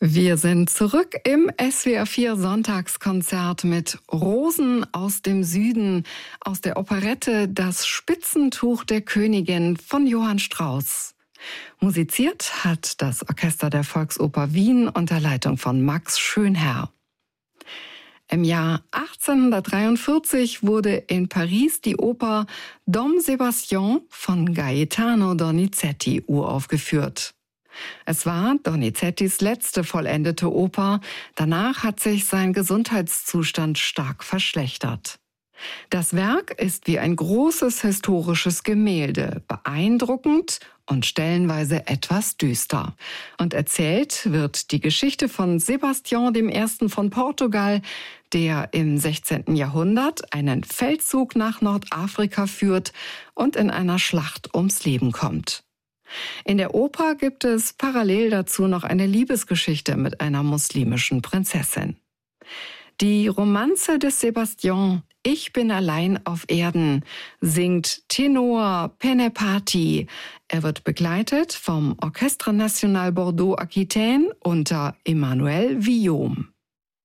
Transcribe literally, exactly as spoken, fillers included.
Wir sind zurück im S W R vier Sonntagskonzert mit Rosen aus dem Süden, aus der Operette Das Spitzentuch der Königin von Johann Strauss. Musiziert hat das Orchester der Volksoper Wien unter Leitung von Max Schönherr. Im Jahr achtzehnhundertdreiundvierzig wurde in Paris die Oper Dom Sebastian von Gaetano Donizetti uraufgeführt. Es war Donizettis letzte vollendete Oper. Danach hat sich sein Gesundheitszustand stark verschlechtert. Das Werk ist wie ein großes historisches Gemälde, beeindruckend und stellenweise etwas düster. Und erzählt wird die Geschichte von Sebastian dem Ersten von Portugal, der im sechzehnten Jahrhundert einen Feldzug nach Nordafrika führt und in einer Schlacht ums Leben kommt. In der Oper gibt es parallel dazu noch eine Liebesgeschichte mit einer muslimischen Prinzessin. Die Romanze des Sebastian, Ich bin allein auf Erden, singt Tenor Penepati. Er wird begleitet vom Orchestre National Bordeaux Aquitaine unter Emmanuel Villaume.